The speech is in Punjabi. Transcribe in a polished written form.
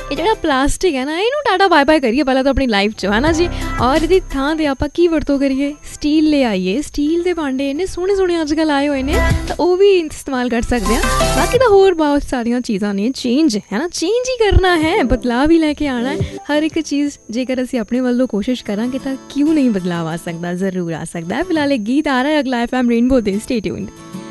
ਇਹ ਜਿਹੜਾ ਪਲਾਸਟਿਕ ਹੈ ਨਾ, ਇਹਨੂੰ ਟਾਟਾ ਬਾਏ ਬਾਏ ਕਰੀਏ ਪਹਿਲਾਂ ਤਾਂ ਆਪਣੀ ਲਾਈਫ 'ਚ, ਹੈ ਨਾ ਜੀ। ਔਰ ਇਹਦੀ ਥਾਂ 'ਤੇ ਆਪਾਂ ਕੀ ਵਰਤੋਂ ਕਰੀਏ, ਸਟੀਲ ਲੈ ਆਈਏ। ਸਟੀਲ ਦੇ ਭਾਂਡੇ ਇੰਨੇ ਸੋਹਣੇ ਸੋਹਣੇ ਅੱਜ ਕੱਲ੍ਹ ਆਏ ਹੋਏ ਨੇ, ਤਾਂ ਉਹ ਵੀ ਇਸਤੇਮਾਲ ਕਰ ਸਕਦੇ ਹਾਂ। ਬਾਕੀ ਤਾਂ ਹੋਰ ਬਹੁਤ ਸਾਰੀਆਂ ਚੀਜ਼ਾਂ ਨੇ। ਚੇਂਜ ਹੈ ਨਾ, ਚੇਂਜ ਹੀ ਕਰਨਾ ਹੈ, ਬਦਲਾਅ ਵੀ ਲੈ ਕੇ ਆਉਣਾ ਹੈ। ਹਰ ਇੱਕ ਚੀਜ਼ ਜੇਕਰ ਅਸੀਂ ਆਪਣੇ ਵੱਲੋਂ ਕੋਸ਼ਿਸ਼ ਕਰਾਂਗੇ ਤਾਂ ਕਿਉਂ ਨਹੀਂ ਬਦਲਾਅ ਆ ਸਕਦਾ, ਜ਼ਰੂਰ ਆ ਸਕਦਾ ਹੈ। ਫਿਲਹਾਲ ਇੱਕ ਗੀਤ ਆ ਰਿਹਾ ਹੈ ਅਗਲਾ FM ਰੇਨਬੋ ਦੇ, ਸਟੇ ਟਿਊਨਡ।